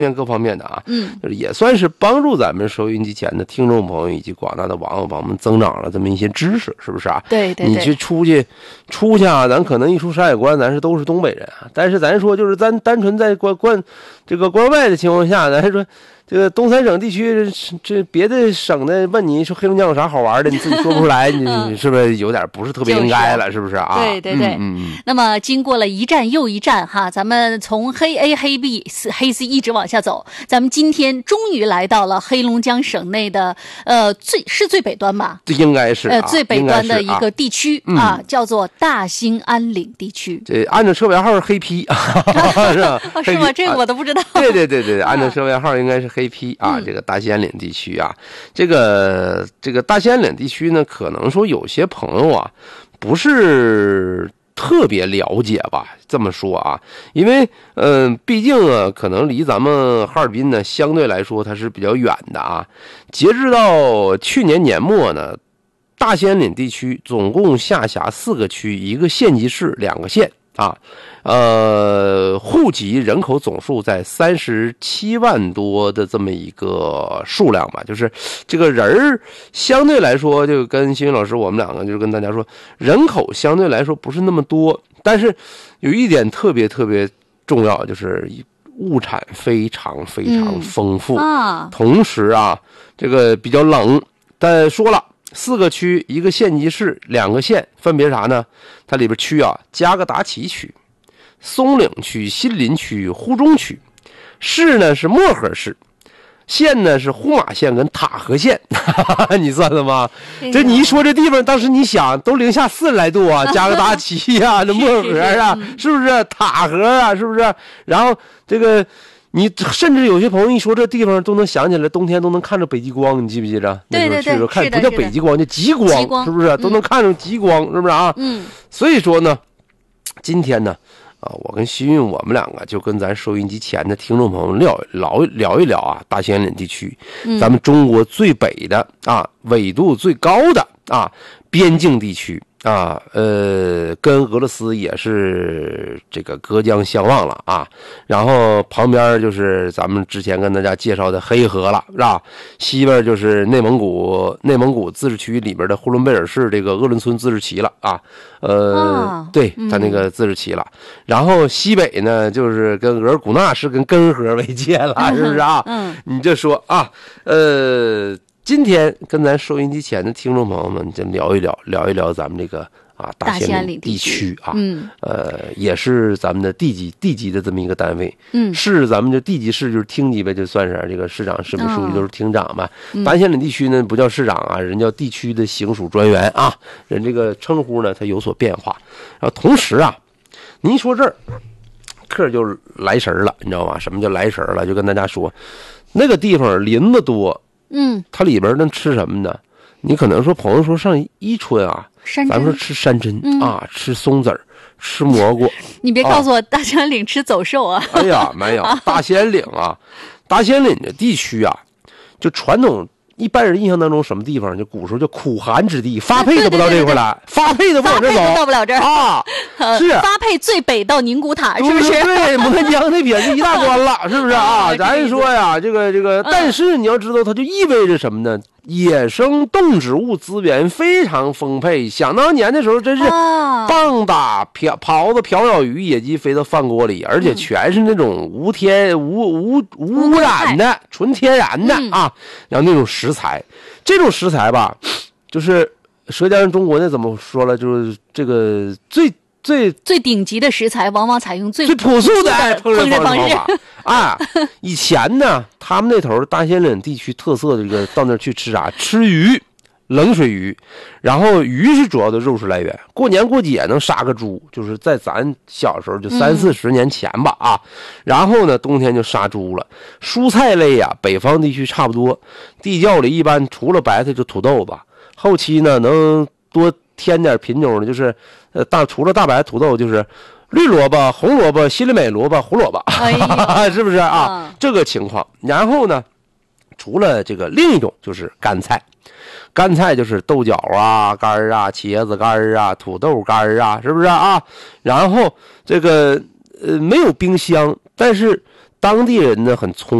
各方面的啊，就是也算是帮助咱们收音机前的听众朋友以及广大的网友朋友们增长了这么一些知识，是不是啊？ 对， 你去出去啊，咱可能一出山海关，咱都是东北人啊，但是咱说就是咱单纯在关外的情况下，咱说这个东三省地区，这别的省的问你说黑龙江有啥好玩的，你自己说不出来，你是不是有点不是特别应该了？是不是啊？ 对。那么经过了一站又一站哈，咱们从黑 A 黑 B 黑 C 一直往下走，咱们今天终于来到了黑龙江省内的最北端吧？ 这应该是最北端的一个地区啊，叫做大兴安岭地区。 这按照车牌号是黑 P 是吧？ 是吗？这个我都不知道。 对，按照车牌号应该是黑 P 啊，这个大兴安岭地区啊，这个大兴安岭地区呢，可能说有些朋友啊不是特别了解吧，这么说啊，因为毕竟啊，可能离咱们哈尔滨呢相对来说它是比较远的啊。截至到去年年末呢，大兴安岭地区总共下辖4个区、1个县级市、2个县啊。户籍人口总数在37万多的这么一个数量吧，就是这个人儿相对来说，就跟新云老师我们两个就是跟大家说，人口相对来说不是那么多，但是有一点特别重要，就是物产非常丰富，同时啊，这个比较冷，但说了。4个区、1个县级市、2个县，分别啥呢？它里边区啊，加格达奇区、松岭区、新林区、呼中区，市呢是漠河市，县呢是呼玛县跟塔河县，你算了吗？这你一说这地方，当时你想都零下40来度啊，加格达奇呀、这漠河啊，是不是？塔河啊，是不是？然后这个。你甚至有些朋友一说这地方都能想起来，冬天都能看着北极光，你记不记着？ 对， 看不叫北极光，叫极光，是不是？都能看着极光，是不是啊？所以说呢，今天呢，我跟新运我们两个就跟咱收音机前的听众朋友聊一聊啊，大兴安岭地区，咱们中国最北的啊，纬度最高的啊，边境地区。跟俄罗斯也是这个隔江相望了啊，然后旁边就是咱们之前跟大家介绍的黑河了，是吧？西边就是内蒙古自治区里边的呼伦贝尔市这个鄂伦春自治旗了啊，对，它那个自治旗了。然后西北呢，就是跟额尔古纳市跟根河为界了，是不是啊？你就说啊，今天跟咱收音机前的听众朋友们就聊一聊咱们这个大兴安岭地区啊，也是咱们的地级的这么一个单位，是咱们的地级市就是厅级呗，就算是这个市长、市委书记都是厅长嘛。大兴安岭地区呢不叫市长啊，人叫地区的行署专员啊，人这个称呼呢它有所变化。然后同时啊，您说这儿客就来神了，你知道吗？什么叫来神了？就跟大家说，那个地方林子多。它里边能吃什么呢？你可能说朋友说上伊春啊，咱们说吃山珍啊，吃松子儿，吃蘑菇。 你别告诉我大兴安岭吃走兽啊！ 哎呀，没有，大兴安岭啊，大兴安岭的地区啊，就传统一般人印象当中什么地方？就古时候叫苦寒之地，发配都不到这块来，发配都不往这走， 到不了这儿啊。是发配最北到宁古塔，是不是？ 对，牡丹江那撇是一大关了，是不是啊？咱说呀，这个，但是你要知道，它就意味着什么呢？野生动植物资源非常丰沛。想当年的时候，真是棒打狍子、瓢舀鱼、野鸡飞到饭锅里，而且全是那种无污染的、纯天然的啊，然后那种食材，这种食材吧，就是《舌尖上中国》那怎么说了？就是这个最顶级的食材，往往采用最朴素的烹饪方式啊。以前呢，他们那头大兴安岭地区特色的这个到那儿去吃啥？吃鱼，冷水鱼，然后鱼是主要的肉食来源。过年过节能杀个猪，就是在咱小时候就30-40年前吧啊。然后呢，冬天就杀猪了。蔬菜类呀，北方地区差不多，地窖里一般除了白菜就土豆吧。后期呢，能多添点品种的，就是除了大白土豆，就是绿萝卜、红萝卜、心里美萝卜、胡萝卜，是不是啊？这个情况。然后呢，除了这个，另一种就是干菜，干菜就是豆角啊、干啊、茄子干啊、土豆干啊，是不是啊？然后这个没有冰箱，但是当地人呢很聪